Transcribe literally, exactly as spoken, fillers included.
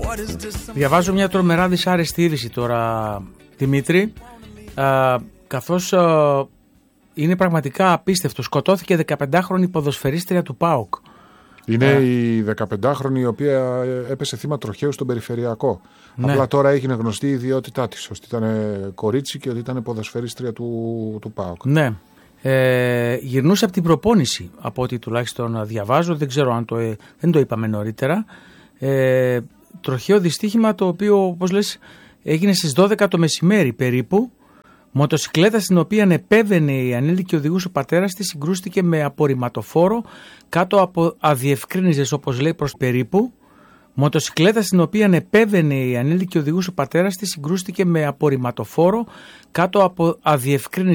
Διαβάζω μια τρομερά δυσάρεστη είδηση τώρα, Δημήτρη, α, καθώς α, είναι πραγματικά απίστευτο. Σκοτώθηκε δεκαπεντάχρονη ποδοσφαιρίστρια του ΠΑΟΚ. Είναι α, η δεκαπεντάχρονη η οποία έπεσε θύμα τροχαίου στον Περιφερειακό. Ναι. Απλά τώρα έγινε γνωστή η ιδιότητά της, ότι ήταν κορίτσι και ότι ήταν ποδοσφαιρίστρια του, του ΠΑΟΚ. Ναι. Ε, γυρνούσε από την προπόνηση, από ό,τι τουλάχιστον διαβάζω, δεν ξέρω αν το, ε, δεν το είπαμε νωρίτερα. Ε, τροχαίο δυστύχημα το οποίο, όπως λες, έγινε στις δώδεκα το μεσημέρι περίπου. Μοτοσικλέτα στην οποία επέβαινε η ανήλικη οδηγούς ο πατέρας της συγκρούστηκε με απορριμματοφόρο κάτω από αδιευκρίνηζες, όπως λέει, προς περίπου. Μοτοσικλέτα στην οποία επέβαινε η ανήλικη οδηγούς ο πατέρας της συγκρούστηκε με απορριμματοφόρο κάτω από αδιευκρίνηζες